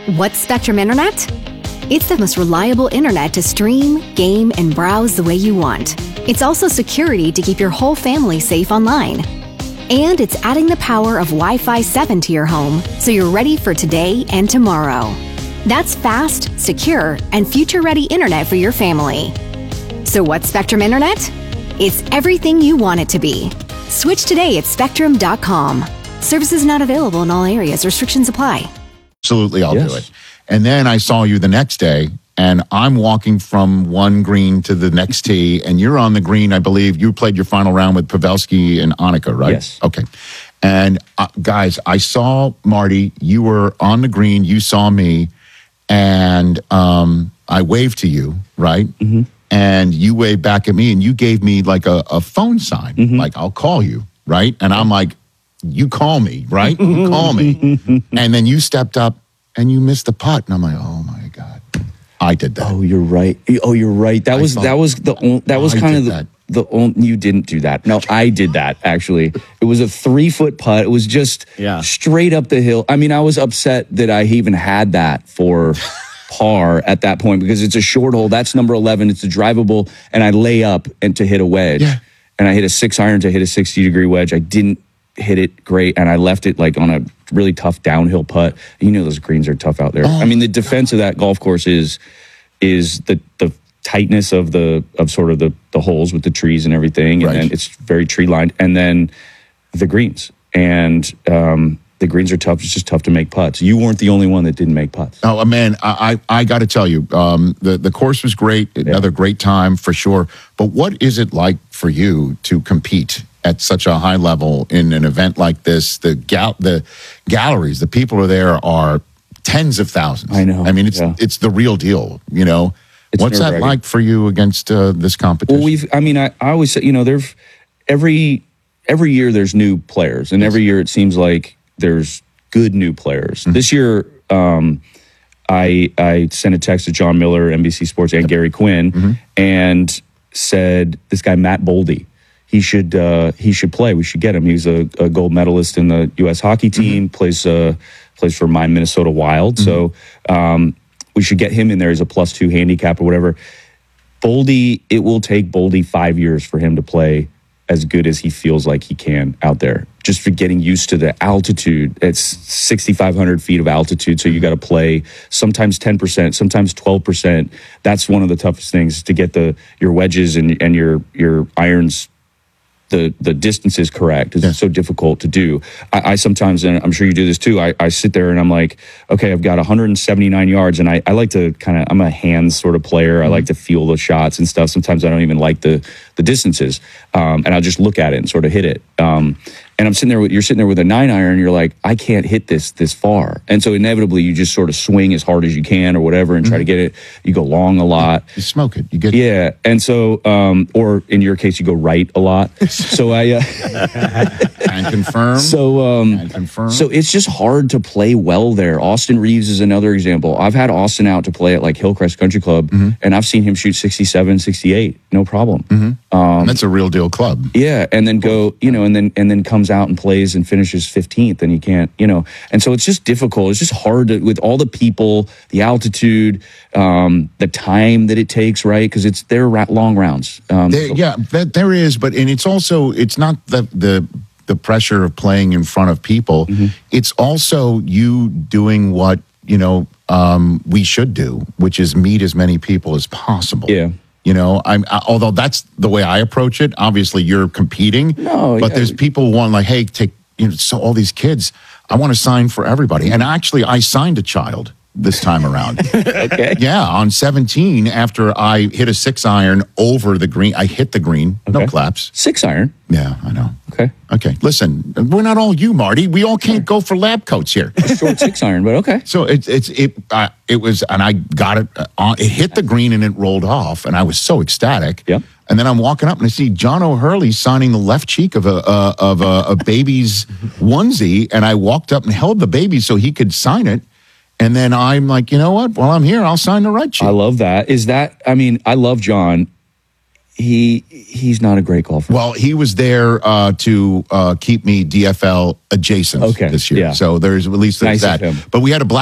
What's Spectrum Internet? It's the most reliable internet to stream, game, and browse the way you want. It's also security to keep your whole family safe online. And it's adding the power of Wi-Fi 7 to your home so you're ready for today and tomorrow. That's fast, secure, and future-ready internet for your family. So what's Spectrum Internet? It's everything you want it to be. Switch today at spectrum.com. Services not available in all areas. Restrictions apply. Absolutely, I'll do it. And then I saw you the next day, and I'm walking from one green to the next tee, and you're on the green, I believe. You played your final round with Pavelski and Annika, right? Yes. Okay. And guys, I saw Marty. You were on the green. You saw me, and I waved to you, right? Mm-hmm. And you waved back at me, and you gave me like a phone sign, like, I'll call you, right? And I'm like, you call me, right? You call me. And then you stepped up and you missed the putt. And I'm like, oh my God. I did that. Oh, you're right. That was the only, you didn't do that. No, I did that actually. It was a 3-foot putt. It was just straight up the hill. I mean, I was upset that I even had that for par at that point because it's a short hole. That's number 11. It's a drivable, and I lay up and to hit a wedge. Yeah. And I hit a 6-iron to hit a 60-degree wedge. I didn't hit it great, and I left it like on a really tough downhill putt. You know those greens are tough out there. I mean, the defense of that golf course is the tightness of the holes with the trees and everything, and then it's very tree lined, and then the greens and the greens are tough. It's just tough to make putts. You weren't the only one that didn't make putts. Oh man, I got to tell you, the course was great. Another great time for sure. But what is it like for you to compete at such a high level in an event like this? The galleries, the people are there are tens of thousands. I know. I mean, it's the real deal. You know, what's that like for you against this competition? Well, I always say, there's every year there's new players, and every year it seems like there's good new players. Mm-hmm. This year, I sent a text to John Miller, NBC Sports, and Gary Quinn, and said, this guy Matt Boldy, he should play. We should get him. He's a gold medalist in the U.S. hockey team. Plays for my Minnesota Wild. So we should get him in there as a +2 handicap or whatever. Boldy, it will take Boldy 5 years for him to play as good as he feels like he can out there. Just for getting used to the altitude. It's 6,500 feet of altitude, so you got to play sometimes 10%, sometimes 12%. That's one of the toughest things, to get your wedges and your irons, the distance is correct. It's so difficult to do. I sometimes, and I'm sure you do this too, I sit there and I'm like, okay, I've got 179 yards, and I like to I'm a hands sort of player. I like to feel the shots and stuff. Sometimes I don't even like the distances, and I'll just look at it and sort of hit it. And you're sitting there with a 9-iron, you're like, I can't hit this far. And so inevitably you just sort of swing as hard as you can or whatever and try to get it. You go long a lot. You smoke it. You get it. And so, or in your case, you go right a lot. So can confirm. So it's just hard to play well there. Austin Reeves is another example. I've had Austin out to play at like Hillcrest Country Club, and I've seen him shoot 67, 68, no problem. That's a real deal club. Yeah, and then go, and then comes out and plays and finishes 15th, and you can't, and so it's just difficult. It's just hard with all the people, the altitude, the time that it takes, right? Because they're long rounds. There is, but it's also, it's not the pressure of playing in front of people. It's also you doing what we should do, which is meet as many people as possible. Yeah. Although that's the way I approach it. Obviously, you're competing, but there's people who want, like, hey, so all these kids, I want to sign for everybody. And actually, I signed a child this time around. Okay. Yeah, on 17, after I hit a 6-iron over the green. I hit the green, no claps. 6-iron? Yeah, I know. Okay. Listen, we're not all you, Marty. We all can't go for lab coats here. A short 6-iron, but okay. So it was, and I got it. It hit the green and it rolled off, and I was so ecstatic. Yep. And then I'm walking up and I see John O'Hurley signing the left cheek of a baby's onesie, and I walked up and held the baby so he could sign it. And then I'm like, you know what? While I'm here, I'll sign the right cheek. I love that. I love John. He's not a great golfer. Well, he was there to keep me DFL adjacent this year. Yeah. So there's at least nice that. of him. But we had a black